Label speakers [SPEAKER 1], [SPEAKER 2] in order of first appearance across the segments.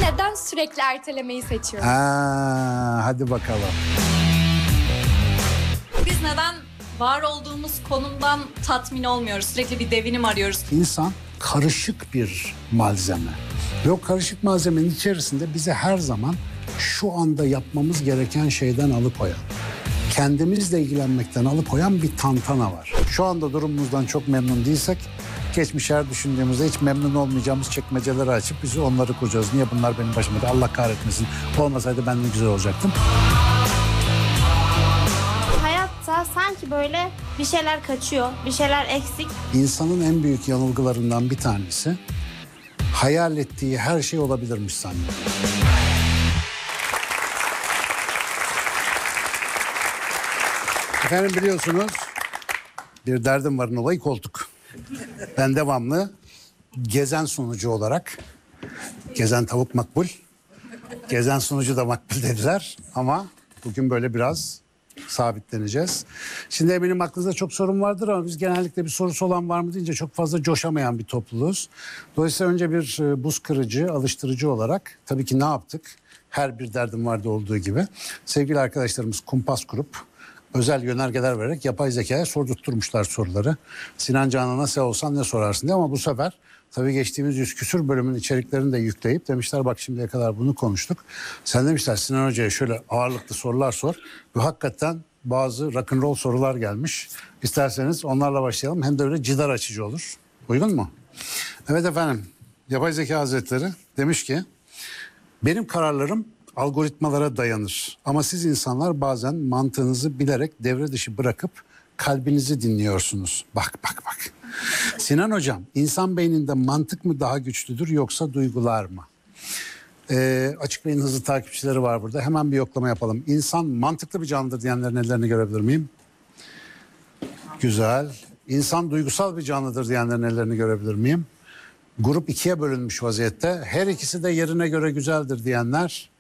[SPEAKER 1] Neden sürekli ertelemeyi seçiyorum?
[SPEAKER 2] Hadi bakalım.
[SPEAKER 3] Biz neden var olduğumuz konumdan tatmin olmuyoruz? Sürekli bir devinim arıyoruz.
[SPEAKER 2] İnsan karışık bir malzeme. Ve o karışık malzemenin içerisinde bizi her zaman şu anda yapmamız gereken şeyden alıkoyan, kendimizle ilgilenmekten alıkoyan bir tantana var. Şu anda durumumuzdan çok memnun değilsek, geçmişe düşündüğümüzde hiç memnun olmayacağımız çekmeceleri açıp biz onları kuracağız. Niye bunlar benim başıma da, Allah kahretmesin. Olmasaydı ben de güzel olacaktım.
[SPEAKER 4] Hayatta sanki böyle bir şeyler kaçıyor, bir şeyler eksik.
[SPEAKER 2] İnsanın en büyük yanılgılarından bir tanesi, hayal ettiği her şey olabilirmiş zannediyor. Efendim biliyorsunuz bir derdim varın olayı koltuk. Ben devamlı gezen sunucu olarak, gezen tavuk makbul, gezen sunucu da makbul dediler ama bugün böyle biraz sabitleneceğiz. Şimdi eminim aklınızda çok sorun vardır ama biz genellikle bir sorusu olan var mı deyince çok fazla coşamayan bir topluluğuz. Dolayısıyla önce bir buz kırıcı, alıştırıcı olarak tabii ki ne yaptık? Her bir derdim vardı olduğu gibi. Sevgili arkadaşlarımız kumpas kurup özel yönergeler vererek yapay zekaya sordurtturmuşlar soruları. Sinan Canan'a sen olsan ne sorarsın diye ama bu sefer tabii geçtiğimiz 100 küsür bölümün içeriklerini de yükleyip demişler bak şimdiye kadar bunu konuştuk. Sen demişler Sinan Hoca'ya şöyle ağırlıklı sorular sor. Ve hakikaten bazı rock'n'roll sorular gelmiş. İsterseniz onlarla başlayalım. Hem de öyle cidar açıcı olur. Uygun mu? Evet efendim. Yapay Zeka Hazretleri demiş ki benim kararlarım algoritmalara dayanır. Ama siz insanlar bazen mantığınızı bilerek devre dışı bırakıp kalbinizi dinliyorsunuz. Bak. Sinan Hocam, insan beyninde mantık mı daha güçlüdür yoksa duygular mı? Açık Bey'in hızlı takipçileri var burada. Hemen bir yoklama yapalım. İnsan mantıklı bir canlıdır diyenlerin ellerini görebilir miyim? Güzel. İnsan duygusal bir canlıdır diyenlerin ellerini görebilir miyim? Grup ikiye bölünmüş vaziyette. Her ikisi de yerine göre güzeldir diyenler.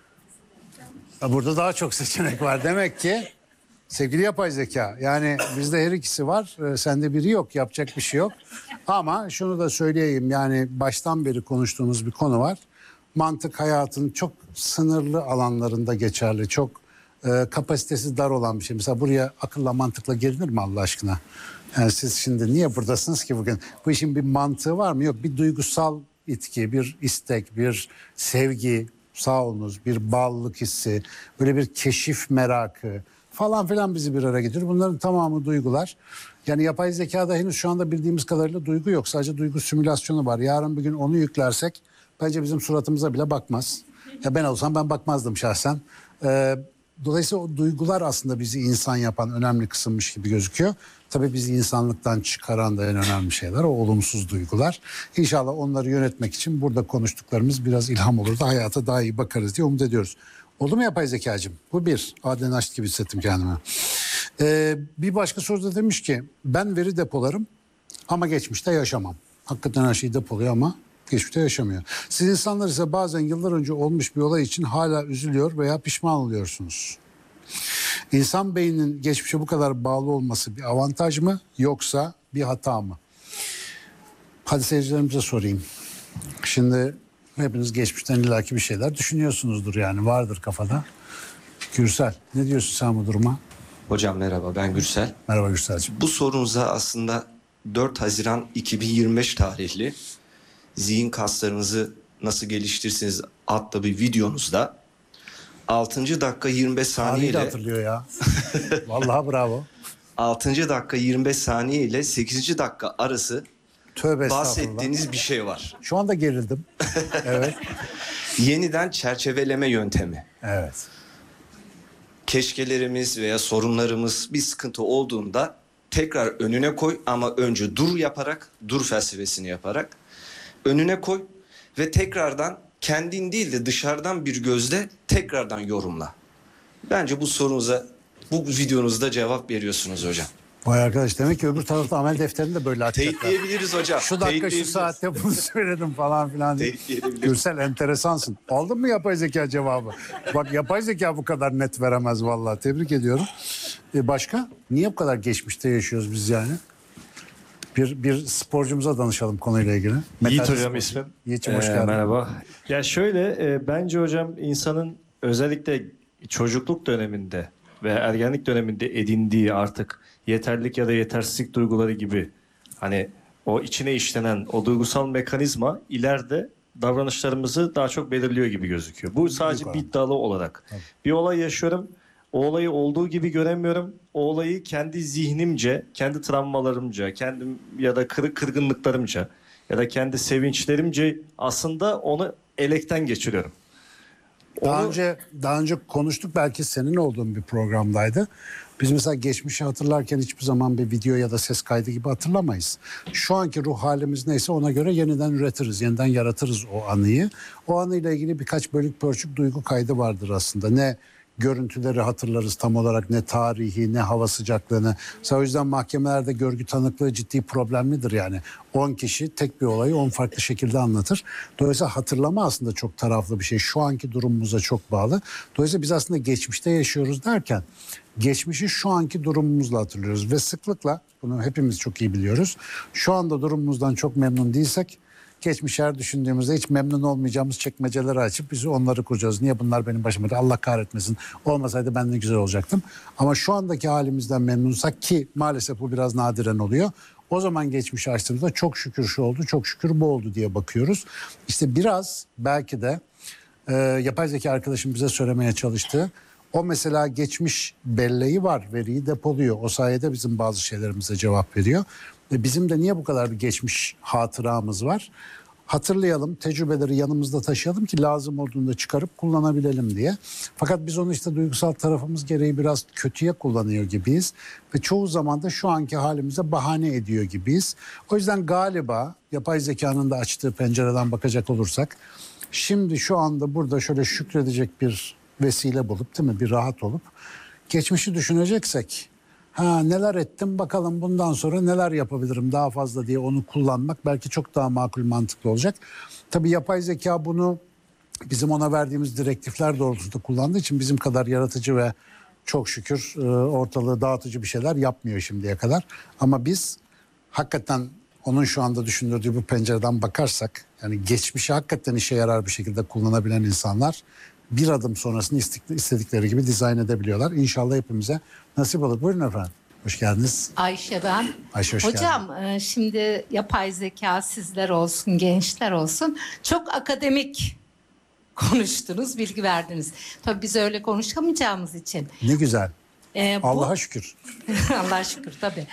[SPEAKER 2] Burada daha çok seçenek var. Demek ki sevgili yapay zeka, yani bizde her ikisi var. Sende biri yok. Yapacak bir şey yok. Ama şunu da söyleyeyim, yani baştan beri konuştuğumuz bir konu var. Mantık hayatın çok sınırlı alanlarında geçerli. Çok kapasitesi dar olan bir şey. Mesela buraya akılla mantıkla gelinir mi Allah aşkına? Yani siz şimdi niye buradasınız ki bugün? Bu işin bir mantığı var mı? Yok. Bir duygusal itki, bir istek, bir sevgi, sağ olunuz, bir bağlılık hissi, böyle bir keşif merakı falan filan bizi bir araya getiriyor. Bunların tamamı duygular. Yani yapay zekada henüz şu anda bildiğimiz kadarıyla duygu yok. Sadece duygu simülasyonu var. Yarın bir gün onu yüklersek bence bizim suratımıza bile bakmaz. Ya ben olsam ben bakmazdım şahsen. Dolayısıyla o duygular aslında bizi insan yapan önemli kısımmış gibi gözüküyor. Tabii bizi insanlıktan çıkaran da en önemli şeyler o olumsuz duygular. İnşallah onları yönetmek için burada konuştuklarımız biraz ilham olur da hayata daha iyi bakarız diye umut ediyoruz. Oldu mu yapay zekacığım? Bu bir. Adem Naşit gibi hissettim kendimi. Bir başka soruda demiş ki ben veri depolarım ama geçmişte yaşamam. Hakikaten her şeyi depoluyor ama geçmişte yaşamıyor. Siz insanlar ise bazen yıllar önce olmuş bir olay için hala üzülüyor veya pişman oluyorsunuz. İnsan beyninin geçmişe bu kadar bağlı olması bir avantaj mı yoksa bir hata mı? Hadi seyircilerimize sorayım. Şimdi hepiniz geçmişten illaki bir şeyler düşünüyorsunuzdur yani vardır kafada. Gürsel ne diyorsun sen bu duruma?
[SPEAKER 5] Hocam merhaba, ben Gürsel.
[SPEAKER 2] Merhaba Gürsel'cim.
[SPEAKER 5] Bu sorunuza aslında 4 Haziran 2025 tarihli zihin kaslarınızı nasıl geliştirirsiniz adlı bir videonuzda 6. dakika 25 saniye
[SPEAKER 2] Tarihi de
[SPEAKER 5] ile
[SPEAKER 2] hatırlıyor ya. Vallahi bravo.
[SPEAKER 5] 6. dakika 25 saniye ile 8. dakika arası
[SPEAKER 2] Tövbe estağfurullah.
[SPEAKER 5] bahsettiğiniz bir şey var.
[SPEAKER 2] Şu anda gerildim. Evet.
[SPEAKER 5] Yeniden çerçeveleme yöntemi.
[SPEAKER 2] Evet.
[SPEAKER 5] Keşkelerimiz veya sorunlarımız bir sıkıntı olduğunda tekrar önüne koy ama önce dur yaparak, dur felsefesini yaparak önüne koy ve tekrardan kendin değil de dışarıdan bir gözle tekrardan yorumla. Bence bu sorunuza bu videonuzda cevap veriyorsunuz hocam.
[SPEAKER 2] Vay arkadaş demek ki öbür tarafta amel defterini de böyle açacaklar.
[SPEAKER 5] Teyitleyebiliriz hocam.
[SPEAKER 2] Şu dakika şu
[SPEAKER 5] Teyitleyebiliriz.
[SPEAKER 2] saatte bunu söyledim falan filan diye.
[SPEAKER 5] Teyitleyebiliriz.
[SPEAKER 2] Gürsel enteresansın. Aldın mı yapay zeka cevabı? Bak yapay zeka bu kadar net veremez vallahi. Tebrik ediyorum. Başka? Niye bu kadar geçmişte yaşıyoruz biz yani? Bir sporcumuza danışalım konuyla ilgili.
[SPEAKER 6] Yiğit
[SPEAKER 2] Metal
[SPEAKER 6] hocam
[SPEAKER 2] sporcu.
[SPEAKER 6] ismim.
[SPEAKER 2] Yiğit'ciğim hoş geldin.
[SPEAKER 6] Merhaba. Ya şöyle bence hocam insanın özellikle çocukluk döneminde ve ergenlik döneminde edindiği artık yeterlilik ya da yetersizlik duyguları gibi hani o içine işlenen o duygusal mekanizma ileride davranışlarımızı daha çok belirliyor gibi gözüküyor. Bu sadece bir dalı olarak. Bir olay yaşıyorum. O olayı olduğu gibi göremiyorum. O olayı kendi zihnimce, kendi travmalarımca, kendim ya da kırgınlıklarımca ya da kendi sevinçlerimce aslında onu elekten geçiriyorum.
[SPEAKER 2] Daha önce konuştuk, belki senin olduğun bir programdaydı. Biz mesela geçmişi hatırlarken hiçbir zaman bir video ya da ses kaydı gibi hatırlamayız. Şu anki ruh halimiz neyse ona göre yeniden üretiriz, yeniden yaratırız o anıyı. O anıyla ilgili birkaç bölük pörçük duygu kaydı vardır aslında. Ne görüntüleri hatırlarız tam olarak, ne tarihi, ne hava sıcaklığını. Mesela o yüzden mahkemelerde görgü tanıklığı ciddi problemlidir yani. 10 kişi tek bir olayı 10 farklı şekilde anlatır. Dolayısıyla hatırlama aslında çok taraflı bir şey. Şu anki durumumuza çok bağlı. Dolayısıyla biz aslında geçmişte yaşıyoruz derken geçmişi şu anki durumumuzla hatırlıyoruz. Ve sıklıkla, bunu hepimiz çok iyi biliyoruz, şu anda durumumuzdan çok memnun değilsek geçmiş her düşündüğümüzde hiç memnun olmayacağımız çekmeceleri açıp biz onları kuracağız. Niye bunlar benim başıma? Allah kahretmesin. Olmasaydı ben de güzel olacaktım. Ama şu andaki halimizden memnunsak, ki maalesef bu biraz nadiren oluyor, o zaman geçmişi açtığımızda çok şükür şu oldu, çok şükür bu oldu diye bakıyoruz. İşte biraz belki de yapay zeka arkadaşım bize söylemeye çalıştığı, o mesela geçmiş belleği var, veriyi depoluyor. O sayede bizim bazı şeylerimize cevap veriyor. Bizim de niye bu kadar bir geçmiş hatıramız var? Hatırlayalım, tecrübeleri yanımızda taşıyalım ki lazım olduğunda çıkarıp kullanabilelim diye. Fakat biz onu işte duygusal tarafımız gereği biraz kötüye kullanıyor gibiyiz. Ve çoğu zaman da şu anki halimize bahane ediyor gibiyiz. O yüzden galiba yapay zekanın da açtığı pencereden bakacak olursak, şimdi şu anda burada şöyle şükredecek bir vesile bulup, değil mi, bir rahat olup geçmişi düşüneceksek, neler ettim bakalım bundan sonra neler yapabilirim daha fazla diye onu kullanmak belki çok daha makul, mantıklı olacak. Tabii yapay zeka bunu bizim ona verdiğimiz direktifler doğrultusunda kullandığı için bizim kadar yaratıcı ve çok şükür ortalığı dağıtıcı bir şeyler yapmıyor şimdiye kadar. Ama biz hakikaten onun şu anda düşündürdüğü bu pencereden bakarsak, yani geçmişi hakikaten işe yarar bir şekilde kullanabilen insanlar bir adım sonrasını istedikleri gibi dizayn edebiliyorlar. İnşallah hepimize nasip olur. Buyurun efendim. Hoş geldiniz.
[SPEAKER 7] Ayşe ben.
[SPEAKER 2] Ayşe hoş
[SPEAKER 7] Hocam
[SPEAKER 2] geldin.
[SPEAKER 7] şimdi yapay zeka sizler olsun, gençler olsun çok akademik konuştunuz, bilgi verdiniz. Tabii biz öyle konuşamayacağımız için.
[SPEAKER 2] Ne güzel.
[SPEAKER 7] Bu-
[SPEAKER 2] Allah'a şükür.
[SPEAKER 7] Allah'a şükür tabii.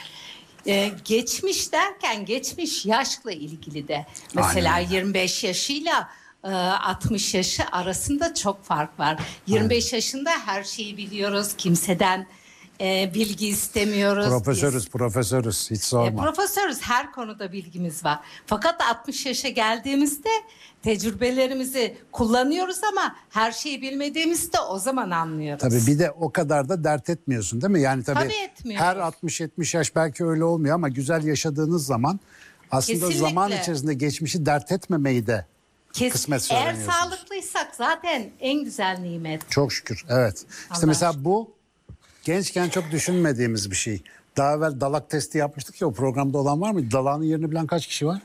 [SPEAKER 7] Geçmiş derken geçmiş yaşla ilgili de. Mesela
[SPEAKER 2] Aynen.
[SPEAKER 7] 25 yaşıyla 60 yaşı arasında çok fark var. 25 yaşında her şeyi biliyoruz. Kimseden bilgi istemiyoruz.
[SPEAKER 2] Profesörüz. Hiç sorma.
[SPEAKER 7] Profesörüz, her konuda bilgimiz var. Fakat 60 yaşa geldiğimizde tecrübelerimizi kullanıyoruz ama her şeyi bilmediğimizde o zaman anlıyoruz.
[SPEAKER 2] Tabii bir de o kadar da dert etmiyorsun değil mi? Yani tabii
[SPEAKER 7] etmiyoruz.
[SPEAKER 2] her 60-70 yaş belki öyle olmuyor ama güzel yaşadığınız zaman aslında
[SPEAKER 7] Kesinlikle.
[SPEAKER 2] zaman içerisinde geçmişi dert etmemeyi de kısmetse
[SPEAKER 7] Eğer
[SPEAKER 2] öğreniyorsunuz.
[SPEAKER 7] sağlıklıysak zaten en güzel nimet.
[SPEAKER 2] Çok şükür, evet. İşte
[SPEAKER 7] Allah
[SPEAKER 2] mesela
[SPEAKER 7] aşkına.
[SPEAKER 2] bu gençken çok düşünmediğimiz bir şey. Daha evvel dalak testi yapmıştık ya, o programda olan var mı? Dalağın yerini bilen kaç kişi var?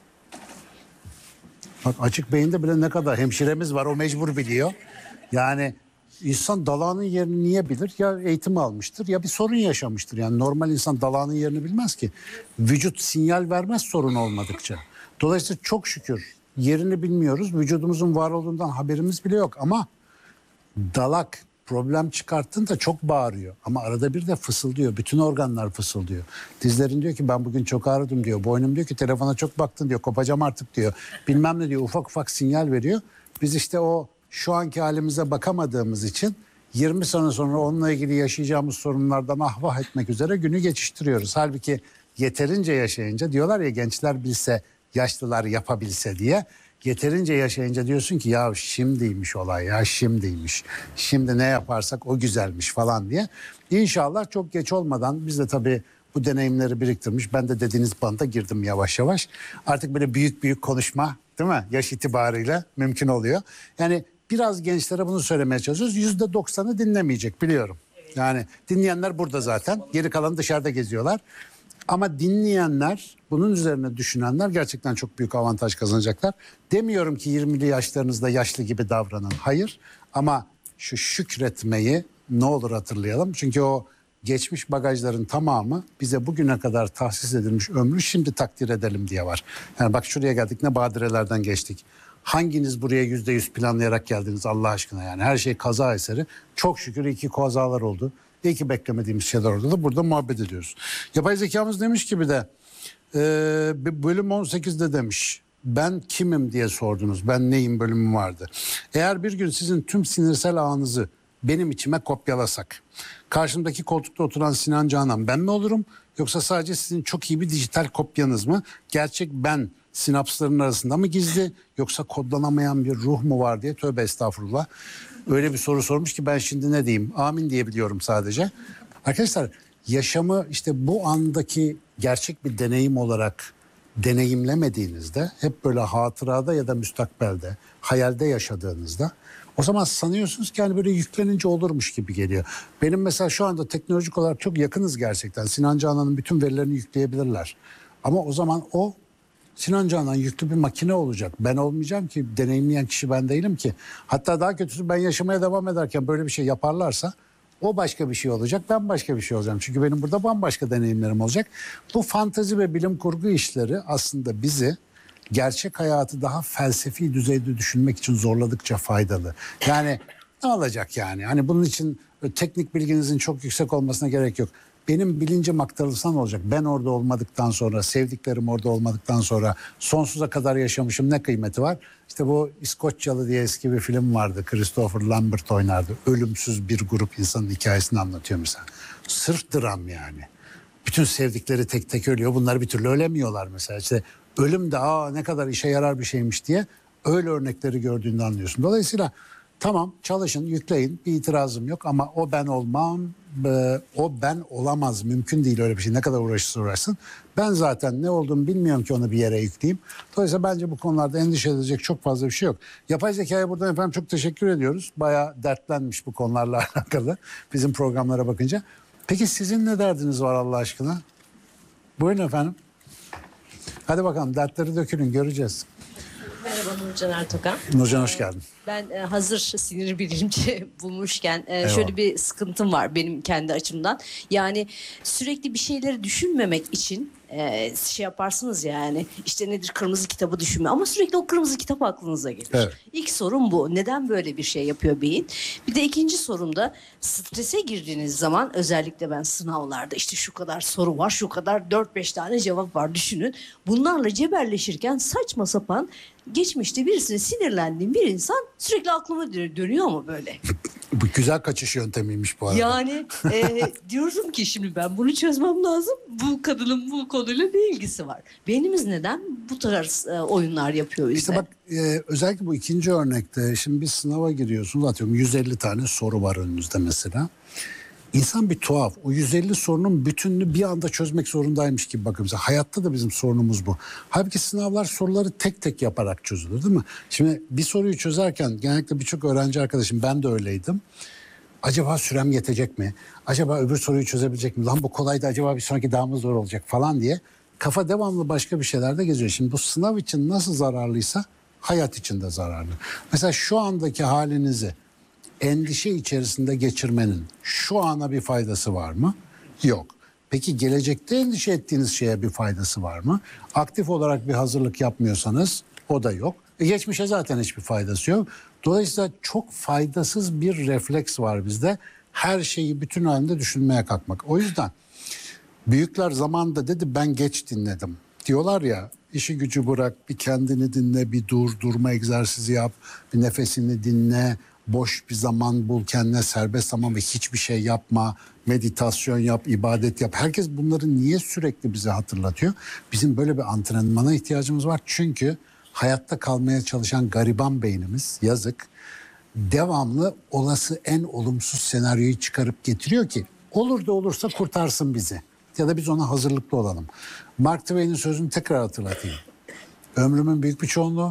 [SPEAKER 2] Bak açık beyinde bile ne kadar hemşiremiz var, o mecbur biliyor. Yani insan dalağının yerini niye bilir? Ya eğitim almıştır ya bir sorun yaşamıştır. Yani normal insan dalağının yerini bilmez ki. Vücut sinyal vermez sorun olmadıkça. Dolayısıyla çok şükür yerini bilmiyoruz. Vücudumuzun var olduğundan haberimiz bile yok ama dalak problem çıkarttığında çok bağırıyor. Ama arada bir de fısıldıyor. Bütün organlar fısıldıyor. Dizlerin diyor ki ben bugün çok ağrıdım diyor. Boynum diyor ki telefona çok baktın diyor. Kopacağım artık diyor. Bilmem ne diyor. Ufak ufak sinyal veriyor. Biz işte o şu anki halimize bakamadığımız için 20 sene sonra onunla ilgili yaşayacağımız sorunlardan ahvah etmek üzere günü geçiştiriyoruz. Halbuki yeterince yaşayınca, diyorlar ya gençler bilse yaşlılar yapabilse diye. Yeterince yaşayınca diyorsun ki ya şimdiymiş olay, ya şimdiymiş. Şimdi ne yaparsak o güzelmiş falan diye. İnşallah çok geç olmadan, biz de tabii bu deneyimleri biriktirmiş. Ben de dediğiniz banda girdim yavaş yavaş. Artık böyle büyük büyük konuşma, değil mi? Yaş itibarıyla mümkün oluyor. Yani biraz gençlere bunu söylemeye çalışıyoruz. %90'ı dinlemeyecek biliyorum. Yani dinleyenler burada zaten. Geri kalanı dışarıda geziyorlar. Ama dinleyenler, bunun üzerine düşünenler gerçekten çok büyük avantaj kazanacaklar. Demiyorum ki 20'li yaşlarınızda yaşlı gibi davranın. Hayır, ama şu şükretmeyi ne olur hatırlayalım. Çünkü o geçmiş bagajların tamamı bize bugüne kadar tahsis edilmiş ömrü şimdi takdir edelim diye var. Yani bak şuraya geldik, ne badirelerden geçtik. Hanginiz buraya %100 planlayarak geldiniz Allah aşkına yani? Her şey kaza eseri. Çok şükür iyi ki kazalar oldu. İyi ki beklemediğimiz şeyler oldu da burada muhabbet ediyoruz. Yapay zekamız demiş gibi de bölüm 18'de demiş. Ben kimim diye sordunuz. Ben neyim bölümü vardı. Eğer bir gün sizin tüm sinirsel ağınızı benim içime kopyalasak, karşımdaki koltukta oturan Sinan Canan ben mi olurum? Yoksa sadece sizin çok iyi bir dijital kopyanız mı? Gerçek ben sinapsların arasında mı gizli, yoksa kodlanamayan bir ruh mu var diye, tövbe estağfurullah. Öyle bir soru sormuş ki ben şimdi ne diyeyim? Amin diyebiliyorum sadece. Arkadaşlar, yaşamı işte bu andaki gerçek bir deneyim olarak deneyimlemediğinizde, hep böyle hatırada ya da müstakbelde, hayalde yaşadığınızda, o zaman sanıyorsunuz ki hani böyle yüklenince olurmuş gibi geliyor. Benim mesela şu anda teknolojik olarak çok yakınız gerçekten. Sinan Canan'ın bütün verilerini yükleyebilirler. Ama o zaman o Sinan Canan yüklü bir makine olacak. Ben olmayacağım ki, deneyimleyen kişi ben değilim ki. Hatta daha kötüsü, ben yaşamaya devam ederken böyle bir şey yaparlarsa o başka bir şey olacak, ben başka bir şey olacağım. Çünkü benim burada bambaşka deneyimlerim olacak. Bu fantezi ve bilim kurgu işleri aslında bizi gerçek hayatı daha felsefi düzeyde düşünmek için zorladıkça faydalı. Yani ne olacak yani? Hani bunun için teknik bilginizin çok yüksek olmasına gerek yok. Benim bilincim aktarılsa ne olacak? Ben orada olmadıktan sonra, sevdiklerim orada olmadıktan sonra sonsuza kadar yaşamışım, ne kıymeti var? İşte bu İskoçyalı diye eski bir film vardı. Christopher Lambert oynardı. Ölümsüz bir grup insanın hikayesini anlatıyor mesela. Sırf dram yani. Bütün sevdikleri tek tek ölüyor. Bunlar bir türlü ölemiyorlar mesela. İşte ölüm de ne kadar işe yarar bir şeymiş diye öyle örnekleri gördüğünde anlıyorsun. Dolayısıyla tamam, çalışın, yükleyin, bir itirazım yok ama o ben olmam, o ben olamaz, mümkün değil öyle bir şey. Ne kadar uğraşırsa uğraşsın. Ben zaten ne olduğumu bilmiyorum ki onu bir yere yükleyeyim. Dolayısıyla bence bu konularda endişe edecek çok fazla bir şey yok. Yapay zekaya buradan efendim çok teşekkür ediyoruz. Bayağı dertlenmiş bu konularla alakalı bizim programlara bakınca. Peki sizin ne derdiniz var Allah aşkına? Buyurun efendim. Hadi bakalım, dertleri dökülün, göreceğiz.
[SPEAKER 8] Merhaba Nurcan Ertokan.
[SPEAKER 2] Nurcan hoş geldin.
[SPEAKER 8] Ben hazır sinir bilimci bulmuşken şöyle bir sıkıntım var benim kendi açımdan. Yani sürekli bir şeyleri düşünmemek için şey yaparsınız yani, işte nedir, kırmızı kitabı düşünme, ama sürekli o kırmızı kitap aklınıza gelir. Evet. İlk sorum bu. Neden böyle bir şey yapıyor beyin? Bir de ikinci sorum da, strese girdiğiniz zaman, özellikle ben sınavlarda işte şu kadar soru var, şu kadar 4-5 tane cevap var düşünün. Bunlarla cebelleşirken saçma sapan, geçmişte birisine sinirlendiğim bir insan sürekli aklıma dönüyor ama böyle.
[SPEAKER 2] Bu güzel kaçış yöntemiymiş bu arada.
[SPEAKER 8] Yani diyorum ki şimdi ben bunu çözmem lazım. Bu kadının bu konuyla ne ilgisi var? Beynimiz neden bu tarz oyunlar yapıyor bizde?
[SPEAKER 2] İşte bak, özellikle bu ikinci örnekte, şimdi bir sınava giriyorsunuz, atıyorum 150 tane soru var önünüzde mesela. İnsan bir tuhaf. O 150 sorunun bütününü bir anda çözmek zorundaymış gibi bakıyor. Mesela hayatta da bizim sorunumuz bu. Halbuki sınavlar soruları tek tek yaparak çözülür, değil mi? Şimdi bir soruyu çözerken genellikle birçok öğrenci arkadaşım, ben de öyleydim. Acaba sürem yetecek mi? Acaba öbür soruyu çözebilecek mi? Lan bu kolaydı, acaba bir sonraki daha mı zor olacak falan diye. Kafa devamlı başka bir şeylerde geziyor. Şimdi bu sınav için nasıl zararlıysa hayat için de zararlı. Mesela şu andaki halinizi endişe içerisinde geçirmenin şu ana bir faydası var mı? Yok. Peki gelecekte endişe ettiğiniz şeye bir faydası var mı? Aktif olarak bir hazırlık yapmıyorsanız o da yok. Geçmişe zaten hiçbir faydası yok. Dolayısıyla çok faydasız bir refleks var bizde. Her şeyi bütün halinde düşünmeye kalkmak. O yüzden büyükler zamanında dedi, ben geç dinledim. Diyorlar ya, işi gücü bırak, bir kendini dinle, bir durma egzersizi yap, bir nefesini dinle. Boş bir zaman bul kendine, serbest zaman ve hiçbir şey yapma, meditasyon yap, ibadet yap. Herkes bunları niye sürekli bize hatırlatıyor? Bizim böyle bir antrenmana ihtiyacımız var. Çünkü hayatta kalmaya çalışan gariban beynimiz, yazık, devamlı olası en olumsuz senaryoyu çıkarıp getiriyor ki olur da olursa kurtarsın bizi. Ya da biz ona hazırlıklı olalım. Mark Twain'in sözünü tekrar hatırlatayım. Ömrümün büyük bir çoğunluğu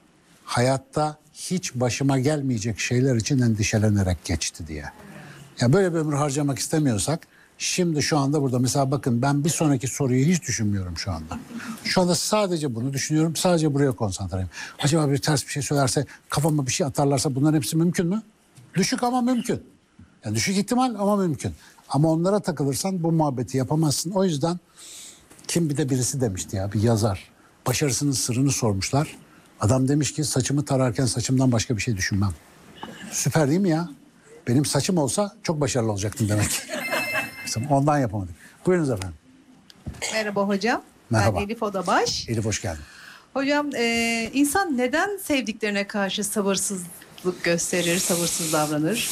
[SPEAKER 2] hayatta hiç başıma gelmeyecek şeyler için endişelenerek geçti diye. Ya böyle bir ömür harcamak istemiyorsak Şimdi şu anda burada. Mesela bakın ben bir sonraki soruyu hiç düşünmüyorum şu anda. Şu anda sadece bunu düşünüyorum. Sadece buraya konsantreyim. Acaba bir ters bir şey söylerse, kafama bir şey atarlarsa bunların hepsi mümkün mü? Düşük ama mümkün. Yani düşük ihtimal ama mümkün. Ama onlara takılırsan bu muhabbeti yapamazsın. O yüzden bir de birisi demişti ya, bir yazar. Başarısının sırrını sormuşlar. Adam demiş ki saçımı tararken saçımdan başka bir şey düşünmem. Süper değil mi ya? Benim saçım olsa çok başarılı olacaktım demek. Ondan yapamadık. Buyurunuz efendim.
[SPEAKER 9] Merhaba hocam.
[SPEAKER 2] Merhaba.
[SPEAKER 9] Ben Elif Odabaş.
[SPEAKER 2] Elif hoş geldin.
[SPEAKER 9] Hocam insan neden sevdiklerine karşı sabırsızlık gösterir, sabırsız davranır?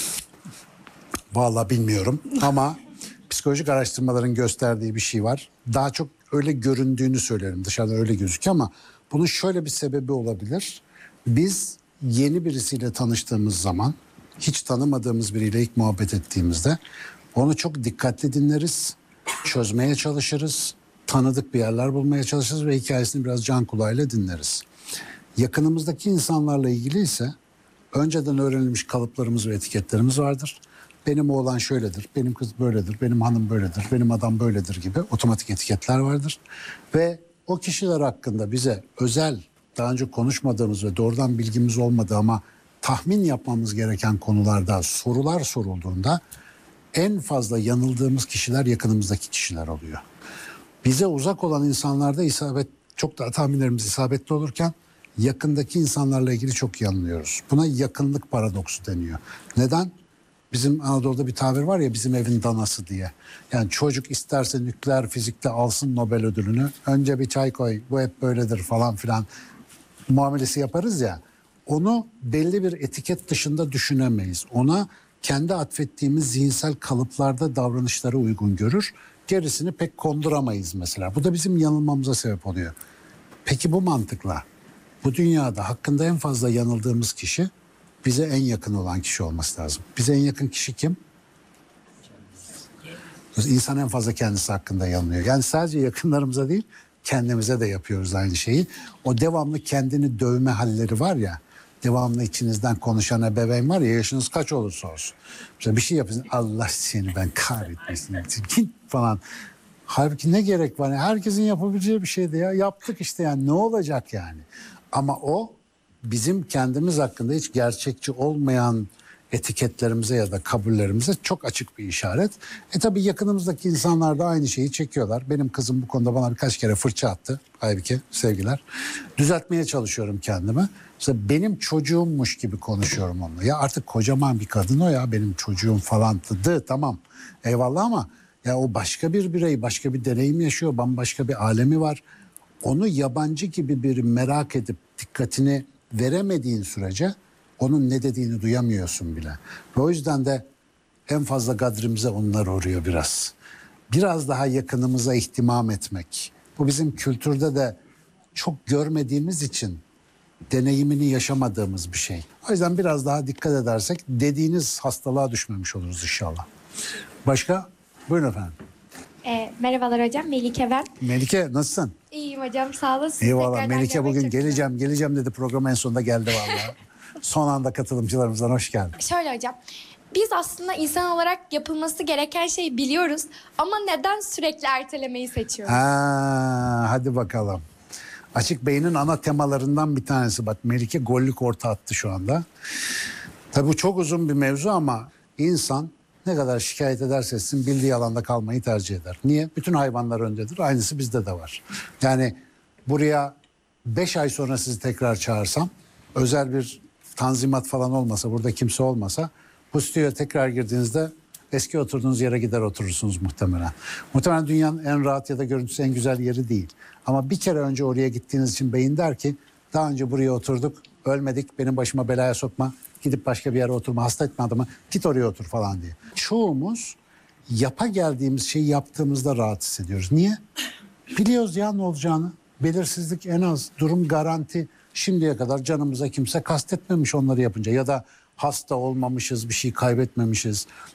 [SPEAKER 2] Vallahi bilmiyorum ama psikolojik araştırmaların gösterdiği bir şey var. Daha çok öyle göründüğünü söylerim. Dışarıdan öyle gözüküyor ama bunun şöyle bir sebebi olabilir. Biz yeni birisiyle tanıştığımız zaman, hiç tanımadığımız biriyle ilk muhabbet ettiğimizde onu çok dikkatli dinleriz, çözmeye çalışırız, tanıdık bir yerler bulmaya çalışırız ve hikayesini biraz can kulağıyla dinleriz. Yakınımızdaki insanlarla ilgili ise önceden öğrenilmiş kalıplarımız ve etiketlerimiz vardır. Benim oğlan şöyledir, benim kız böyledir, benim hanım böyledir, benim adam böyledir gibi otomatik etiketler vardır. Ve o kişiler hakkında bize özel, daha önce konuşmadığımız ve doğrudan bilgimiz olmadığı ama tahmin yapmamız gereken konularda sorular sorulduğunda en fazla yanıldığımız kişiler yakınımızdaki kişiler oluyor. Bize uzak olan insanlarda çok daha tahminlerimiz isabetli olurken yakındaki insanlarla ilgili çok yanılıyoruz. Buna yakınlık paradoksu deniyor. Neden? Bizim Anadolu'da bir tabir var ya, bizim evin danası diye. Yani çocuk isterse nükleer fizikte alsın Nobel ödülünü. Önce bir çay koy, bu hep böyledir falan filan muamelesi yaparız ya. Onu belli bir etiket dışında düşünemeyiz. Ona kendi atfettiğimiz zihinsel kalıplarda davranışları uygun görür. Gerisini pek konduramayız mesela. Bu da bizim yanılmamıza sebep oluyor. Peki bu mantıkla bu dünyada hakkında en fazla yanıldığımız kişi bize en yakın olan kişi olması lazım. Bize en yakın kişi kim? İnsan en fazla kendisi hakkında yanılıyor. Yani sadece yakınlarımıza değil, kendimize de yapıyoruz aynı şeyi. O devamlı kendini dövme halleri var ya, devamlı içinizden konuşan ebeveyn var ya, yaşınız kaç olursa olsun. Mesela bir şey yapıyorsun, Allah seni ben kahretmesin falan. Halbuki ne gerek var? Yani herkesin yapabileceği bir şeydi ya. Yaptık işte, yani ne olacak yani? Ama o bizim kendimiz hakkında hiç gerçekçi olmayan etiketlerimize ya da kabullerimize çok açık bir işaret. Tabii yakınımızdaki insanlar da aynı şeyi çekiyorlar. Benim kızım bu konuda bana birkaç kere fırça attı. Aybike, sevgiler. Düzeltmeye çalışıyorum kendimi. Mesela benim çocuğummuş gibi konuşuyorum onunla. Ya artık kocaman bir kadın o ya, benim çocuğum falan. Tamam eyvallah ama ya o başka bir birey, başka bir deneyim yaşıyor. Bambaşka bir alemi var. Onu yabancı gibi bir merak edip dikkatini veremediğin sürece onun ne dediğini duyamıyorsun bile. Ve o yüzden de en fazla gadrimize onlar uğruyor biraz. Biraz daha yakınımıza ihtimam etmek. Bu bizim kültürde de çok görmediğimiz için deneyimini yaşamadığımız bir şey. O yüzden biraz daha dikkat edersek dediğiniz hastalığa düşmemiş oluruz inşallah. Başka? Buyurun efendim.
[SPEAKER 1] Merhabalar hocam, Melike ben.
[SPEAKER 2] Melike nasılsın?
[SPEAKER 1] İyiyim hocam, sağ olasın.
[SPEAKER 2] Eyvallah.
[SPEAKER 1] Tekrardan
[SPEAKER 2] Melike
[SPEAKER 1] görmek
[SPEAKER 2] bugün
[SPEAKER 1] çok güzel.
[SPEAKER 2] geleceğim dedi, program en sonunda geldi vallahi. Son anda katılımcılarımızdan hoş geldin.
[SPEAKER 1] Şöyle hocam, biz aslında insan olarak yapılması gereken şeyi biliyoruz ama neden sürekli ertelemeyi seçiyoruz?
[SPEAKER 2] Hadi bakalım. Açık beynin ana temalarından bir tanesi. Bak Melike gollük orta attı şu anda. Tabii bu çok uzun bir mevzu ama insan ne kadar şikayet ederse etsin bildiği alanda kalmayı tercih eder. Niye? Bütün hayvanlar öndedir. Aynısı bizde de var. Yani buraya 5 ay sonra sizi tekrar çağırsam, özel bir tanzimat falan olmasa, burada kimse olmasa, bu stüdyoya tekrar girdiğinizde eski oturduğunuz yere gider oturursunuz muhtemelen. Muhtemelen dünyanın en rahat ya da görüntüsü en güzel yeri değil. Ama bir kere önce oraya gittiğiniz için beyin der ki daha önce buraya oturduk, ölmedik, benim başıma belaya sokma, gidip başka bir yere oturma, hasta etme adamı, git oraya otur falan diye. Çoğumuz yapa geldiğimiz şeyi yaptığımızda rahat hissediyoruz. Niye? Biliyoruz ya ne olacağını. Belirsizlik en az, durum garanti. Şimdiye kadar canımıza kimse kastetmemiş onları yapınca ya da hasta olmamışız, bir şey kaybetmemişiz.